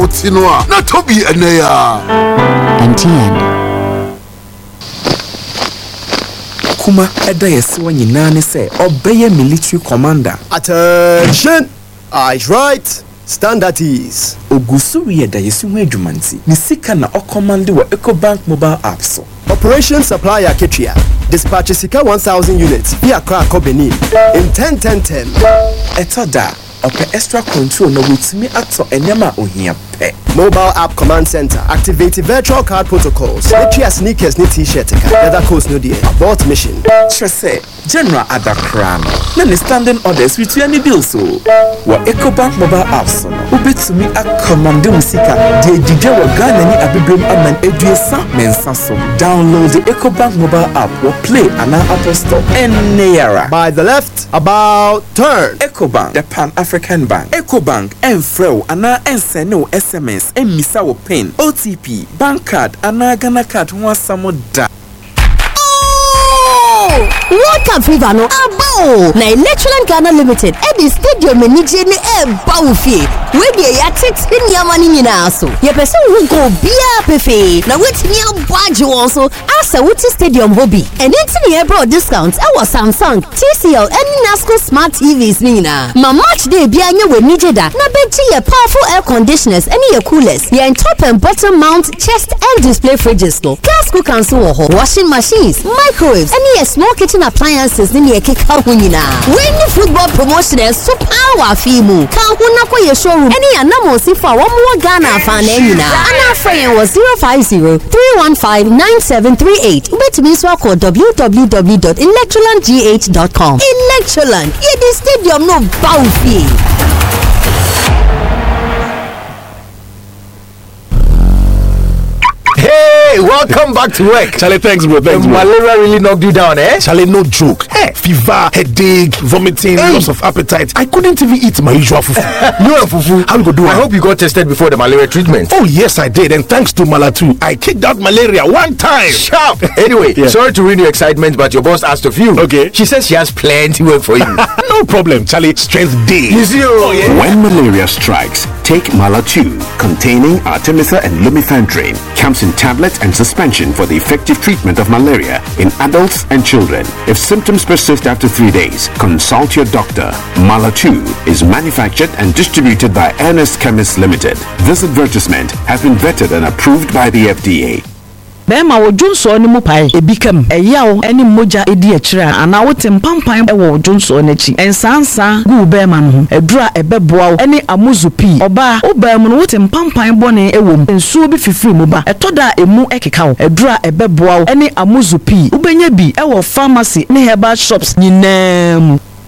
Tinoa, not Toby and Naya. MTN. Kuma Edayes when you nani say, obey a military commander. Attention! Eyes right, stand at ease. Ogusuri Edayesu Jumanzi, Nisika na o command wa EcoBank mobile app so. Operation Supply Aketria. Dispatch Sika 1,000 units via Krakow Benin in 10-10-10. Etoda, ope extra control no with me ato enyama ohia pe. Mobile app command center activate virtual card protocols. Letria sneakers ni t-shirt leather coats no dear. Abort mission. Trese General Adakrano. Nani standing orders with any deal so. Wa EcoBank mobile apps no. Ubet me a command musika. De DJ wa Ghana ni abibrim aman eduesa mensa so. Download the EcoBank mobile app or play an Apple Store. Neyara. By the left, about turn. EcoBank, the Pan-African Bank. EcoBank, Enfreo, ana enseno SMS, emisa wo pin, OTP, bank card, ana Ghana card, one samo da. World Cup fever no abo na Electroland Ghana Limited at the stadium menije ne bawfi we dey yatix in yamani nyina so ye pese wo go bia pefe na wetimi abwaje won so asa wuti stadium hobby and enti ne bro discount e was Samsung TCL and Nasco smart TVs nyina ma match day bia nya we nije da na beji ye powerful air conditioners and ye coolers ye top and bottom mount chest and display fridges no gas cookers so washing machines microwaves and ye small kitchen appliances ni ye keka hunina when football promotion is super power fimu kan huna ko ye showroom any anamo sifa wo mo Ghana fan nyina ana friend was 050-315-9738 betimi so call www.electrolandgh.com. Electroland ye the stadium no bawfi. Hey, welcome back to work. Charlie, thanks, bro. Thanks, bro. Malaria really knocked you down, eh? Charlie, no joke. Hey. Fever, headache, vomiting, loss of appetite. I couldn't even eat my usual fufu. No fufu. How you go do it? I hope you got tested before the malaria treatment. Oh, yes, I did. And thanks to Malatu, I kicked out malaria one time. Sharp. Anyway, sorry to ruin your excitement, but your boss asked of you. Okay. She says she has plenty work for you. No problem, Charlie. Strength day. You see, When malaria strikes, take Malatu, containing Artemether and Lumefantrine. Comes in tablets and suspension for the effective treatment of malaria in adults and children. If symptoms persist after 3 days, consult your doctor. Malatu is manufactured and distributed by Ernest Chemists Limited. This advertisement has been vetted and approved by the FDA. Bema wo Johnson ni mu pai ebikam eyawo eni moja edi akira ana wo tempampan e wo Johnson n'achi ensansa gu bema no edura ebeboa eni amuzupi oba obam no wo tempampan bone ewom ensuo bi fifiri mu ba etoda emu ekeka wo edura ebeboa eni amuzupi ubenya bi e wo pharmacy ne herbal shops nyinam